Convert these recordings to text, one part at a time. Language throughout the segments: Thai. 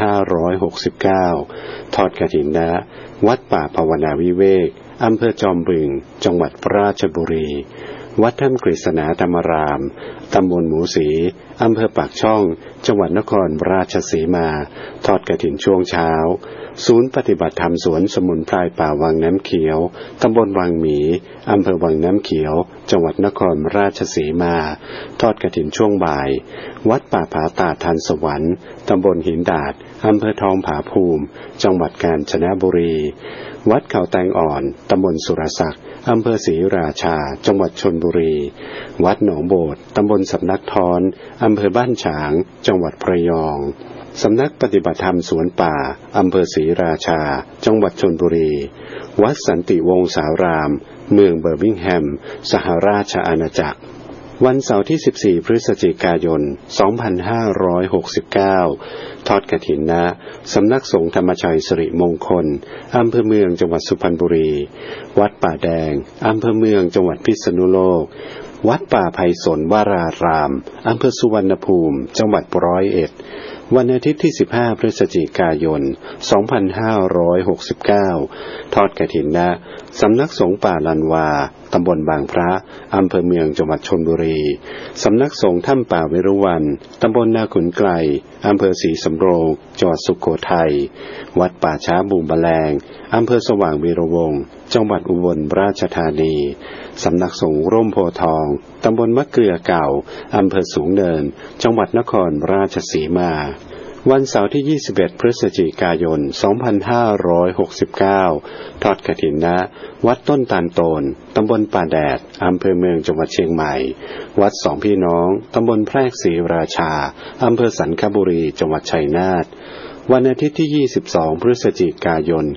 2569 ทอดกฐินณวัดป่าภาวนาวิเวกอำเภอจอมบึงจังหวัดราชบุรีวัดถ้ำกฤษณาธรรมารามตำบลหมูสีอำเภอปากช่องจังหวัดนครราชสีมาทอดกฐินช่วงเช้าศูนย์ปฏิบัติธรรมสวนสมุนไพรป่าวังน้ำเขียวตำบลวังหมีอำเภอวังน้ำเขียวจังหวัดนครราชสีมาทอดกฐินช่วงบ่ายวัดป่าผาตาดทันสวรรค์ตำบลหินดาดอำเภอทองผาภูมิจังหวัดกาญจนบุรีวัดเขาแตงอ่อนตำบลสุรศักดิ์อำเภอศรีราชาจังหวัดชลบุรีวัดหนองโบสถ์ตำบลสำนักทอนอำเภอบ้านฉางจังหวัดระยองสำนักปฏิบัติธรรมสวนป่าอำเภอศรีราชาจังหวัดชลบุรีวัดสันติวงศารามเมืองเบอร์มิงแฮมสหราชอาณาจักรวันเสาร์ที่14พฤศจิกายน2569ทอดกฐินณสำนักสงฆ์ธรรมชัยสิริมงคลอำเภอเมืองจังหวัดสุพรรณบุรีวัดป่าแดงอำเภอเมืองจังหวัดพิษณุโลกวัดป่าไผ่สนวรารามอำเภอสุวรรณภูมิจังหวัด101วันอาทิตย์ที่15พฤศจิกายน2569ทอดกฐินณสำนักสงฆ์ป่าลันวาตำบลบางพระอำเภอเมืองจังหวัดชลบุรีสำนักสงฆ์ถ้ำป่าเวรุวันตำบลนาขุนไกลอำเภอศรีสำโรงจังหวัดสุโขทัยวัดป่าช้าบูมแมลงอำเภอสว่างวีระวงศ์จังหวัดอุบลราชธานีสำนักสงฆ์ร่มโพธิ์ทองตำบลมะเกลือเก่าอำเภอสูงเนินจังหวัดนครราชสีมาวันเสาร์ที่21พฤศจิกายน2569ทอดกฐินณวัดต้นตาลโตนตำบลป่าแดดอำเภอเมืองจังหวัดเชียงใหม่วัดสองพี่น้องตำบลแพรกศรีราชาอำเภอสันคบุรีจังหวัดชัยนาทวันอาทิตย์ที่22พฤศจิกายน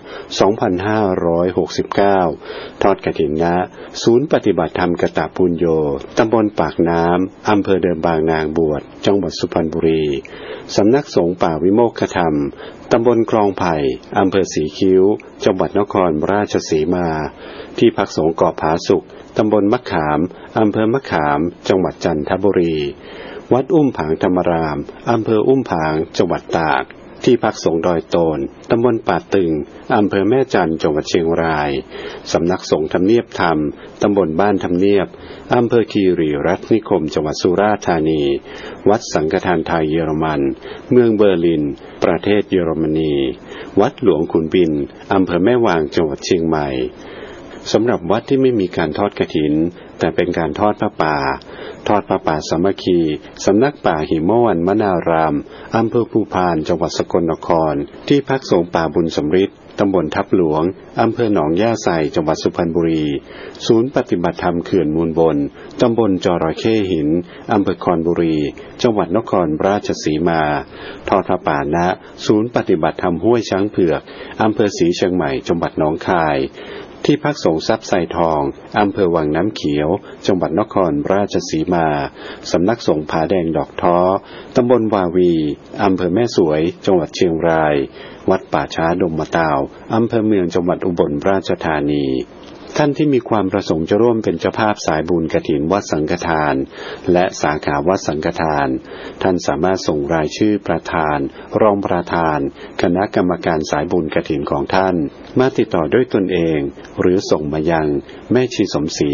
2569ทอดกฐินณศูนย์ปฏิบัติธรรมกตปุญโญตำบลปากน้ำอำเภอเดิมบางนางบวชจังหวัดสุพรรณบุรีสำนักสงฆ์ป่าวิโมกขธรรมตำบลคลองไผ่อำเภอสีคิ้วจังหวัดนครราชสีมาที่พักสงฆ์เกาะผาสุกตำบลมะขามอำเภอมะขามจังหวัดจันทบุรีวัดอุ้มผางธรรมรามอำเภออุ้มผางจังหวัดตากที่พักสงฆ์ดอยโตนตำบลป่าตึงอำเภอแม่จันทร์จังหวัดเชียงรายสำนักสงฆ์ทำเนียบธรรมตำบลบ้านทำเนียบอำเภอคีรีรัตนิคมจังหวัดสุราษฎร์ธานีวัดสังฆทานไทยเยอรมันเมืองเบอร์ลินประเทศเยอรมนีวัดหลวงขุนบินอำเภอแม่วางจังหวัดเชียงใหม่สำหรับวัดที่ไม่มีการทอดกฐินแต่เป็นการทอดผ้าป่าสามัคคีสำนักป่าหิมวันมนารามอำเภอภูพานจังหวัดสกลนครที่พักสงฆ์ป่าบุญสำริดตำบลทับหลวงอำเภอหนองย่าไซจังหวัดสุพรรณบุรีศูนย์ปฏิบัติธรรมเขื่อนมูลบนตำบลจระเข้หินอำเภอคอนบุรีจังหวัดนครราชสีมาทอดผ้าป่าณศูนย์ปฏิบัติธรรมห้วยช้างเผือกอำเภอศรีเชียงใหม่จังหวัดหนองคายที่พักสงฆ์ทรัพย์ไซทองอำเภอวังน้ำเขียวจังหวัดนครราชสีมาสำนักสงฆ์ผาแดงดอกท้อตำบลวาวีอำเภอแม่สวยจังหวัดเชียงรายวัดป่าช้าดมมะตาวอำเภอเมืองจังหวัดอุบลราชธานีท่านที่มีความประสงค์จะร่วมเป็นเจ้าภาพสายบุญกฐินวัดสังฆทานและสาขาวัดสังฆทานท่านสามารถส่งรายชื่อประธานรองประธานคณะกรรมการสายบุญกฐินของท่านมาติดต่อด้วยตนเองหรือส่งมายังแม่ชีสมศรี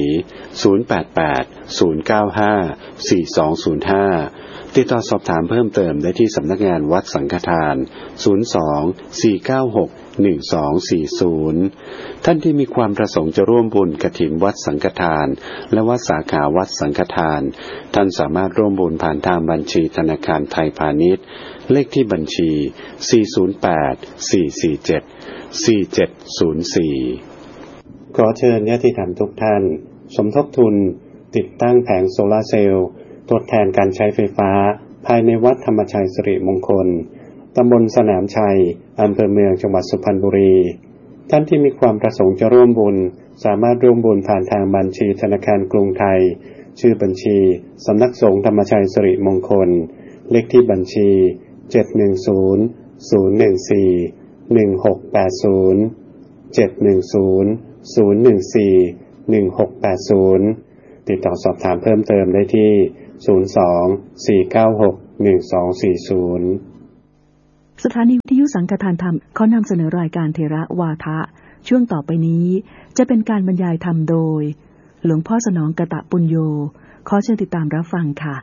088-095-4205ติดต่อสอบถามเพิ่มเติมได้ที่สำนักงานวัดสังฆทาน02-496-1240ท่านที่มีความประสงค์จะร่วมบุญกฐินวัดสังฆทานและวัดสาขาวัดสังฆทานท่านสามารถร่วมบุญผ่านทางบัญชีธนาคารไทยพาณิชย์เลขที่บัญชี408-447-4704ขอเชิญญาติธรรมทุกท่านสมทบทุนติดตั้งแผงโซลาร์เซลล์ทดแทนการใช้ไฟฟ้าภายในวัดธรรมชัยสิริมงคลตำบลสนามชัยอำเภอเมืองจังหวัดสุพรรณบุรีท่านที่มีความประสงค์จะร่วมบุญสามารถร่วมบุญผ่านทางบัญชีธนาคารกรุงไทยชื่อบัญชีสำนักสงฆ์ธรรมชัยสิริมงคลเลขที่บัญชี710-014-1680 ติดต่อสอบถามเพิ่มเติมได้ที่02-496-1240 สถานีวิทยุสังฆทานธรรมขอนำเสนอรายการเถระวาทะช่วงต่อไปนี้จะเป็นการบรรยายธรรมโดยหลวงพ่อสนองกตปุญโญขอเชิญติดตามรับฟังค่ะ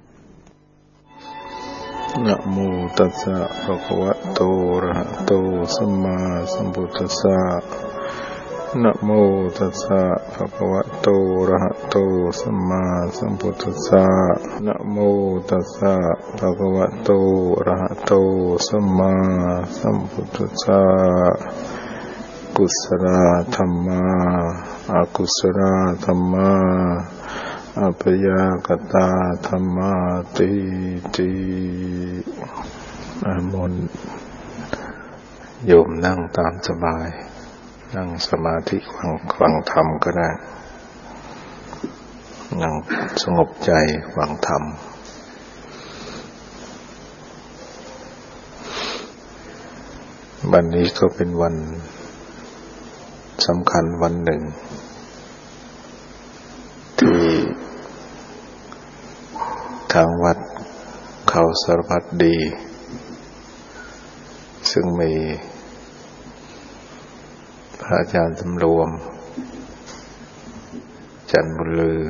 นะโมตัสสะภะคะวะโตอะระหะโตสัมมาสัมพุทธัสสะนะโมตัสสะภะคะวะโตอะระหะโตสัมมาสัมพุทธัสสะนะโมตัสสะภะคะวะโตอะระหะโตสัมมาสัมพุทธัสสะกุศลธัมมาอกุศลธัมมาอัปยากตาธัมมาติติมนต์โยมนั่งตามสบายนั่งสมาธิฟังธรรมก็ได้นั่งสงบใจฟังธรรมวันนี้ก็เป็นวันสำคัญวันหนึ่งที่ทางวัดเขาสารพัดดีซึ่งมีพระอาจารย์สำรวมจันทร์บุญลือ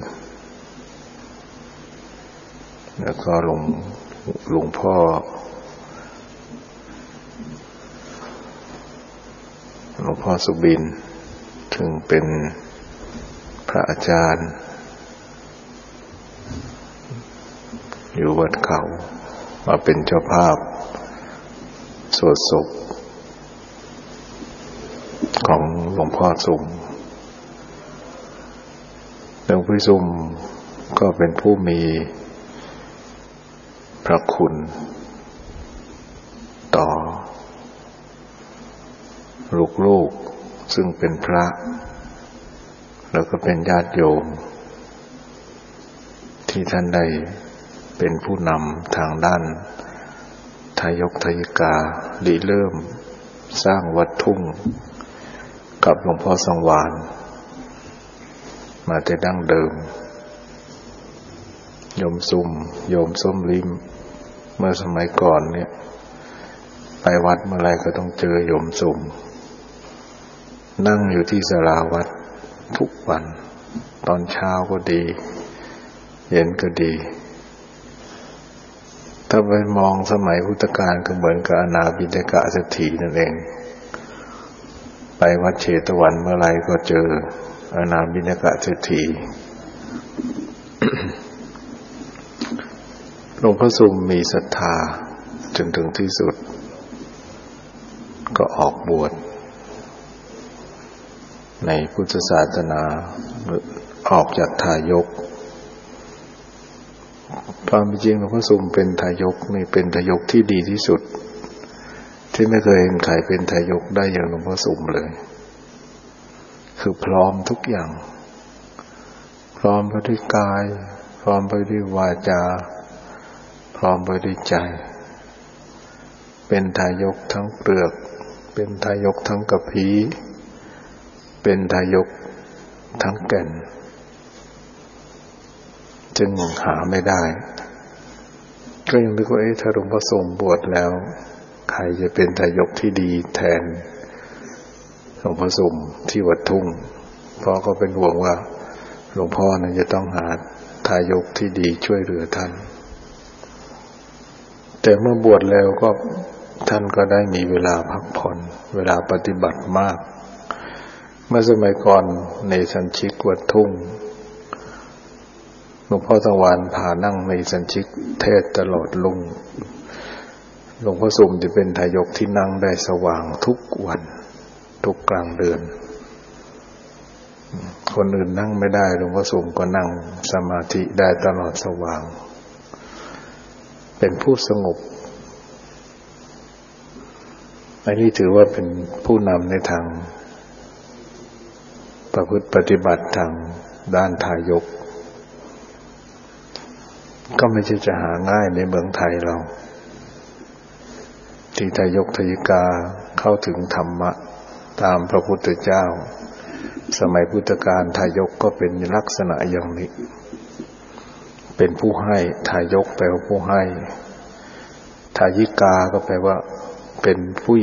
แล้วก็หลวงพ่อสุบินซึ่งเป็นพระอาจารย์อยู่วัดเขามาเป็นเจ้าภาพสวดศพของหลวงพ่อสุมหลวงพ่อสุมก็เป็นผู้มีพระคุณต่อลูกๆซึ่งเป็นพระแล้วก็เป็นญาติโยมที่ท่านได้เป็นผู้นำทางด้านทายกทายิการิเริ่มสร้างวัดทุ่งกับหลวงพ่อสังวานมาแต่ดั้งเดิมโยมส้มลิ้มเมื่อสมัยก่อนเนี่ยไปวัดเมื่อไรก็ต้องเจอโยมส้มนั่งอยู่ที่ศาลาวัดทุกวันตอนเช้าก็ดีเย็นก็ดีถ้าไปมองสมัยพุทธกาลก็เหมือนกับอนาบิณฑกเศรษฐีนั่นเองไปวัดเชตวันเมื่อไรก็เจออนาบิณฑกเศรษฐี หลวงพ่อสุมมีศรัทธาจนถึงที่สุดก็ออกบวชในพุทธศาสนาออกจากทายกความจริงหลวงพ่อสุมเป็นทายกนี่เป็นทายกที่ดีที่สุดที่ไม่เคยเห็นใครเป็นทายกได้อย่างหลวงพ่อสุมเลยคือพร้อมทุกอย่างพร้อมไปด้วยกายพร้อมไปด้วยวาจาพร้อมไปด้วยใจเป็นทายกทั้งเปลือกเป็นทายกทั้งกระพี้เป็นทายกทั้งแก่นจึงหาไม่ได้ก็ยังนึกว่าถ้าหลวงพ่อสุมบวชแล้วใครจะเป็นทายกที่ดีแทนหลวงพ่อสุมที่วัดทุ่งเพราะก็เป็นห่วงว่าหลวงพ่อนั้นจะต้องหาทายกที่ดีช่วยเหลือท่านแต่เมื่อบวชแล้วก็ท่านก็ได้มีเวลาพักผ่อนเวลาปฏิบัติมากเมื่อสมัยก่อนในสัญชิกวัดทุ่งหลวงพ่อสังวานพานั่งในสัญชิกเทศตลอดลุ่งหลวงพ่อสุมจะเป็นทายกที่นั่งได้สว่างทุกวันทุกกลางเดือนคนอื่นนั่งไม่ได้หลวงพ่อสุมก็นั่งสมาธิได้ตลอดสว่างเป็นผู้สงบอันนี้ถือว่าเป็นผู้นำในทางประพฤติปฏิบัติทางด้านทายกก็ไม่ใช่จะหาง่ายในเมืองไทยเราที่ทายกทายิกาเข้าถึงธรรมะตามพระพุทธเจ้าสมัยพุทธกาลทายกก็เป็นลักษณะอย่างนี้เป็นผู้ให้ทายกแปลว่าผู้ให้ทายิกาก็แปลว่าเป็นผู้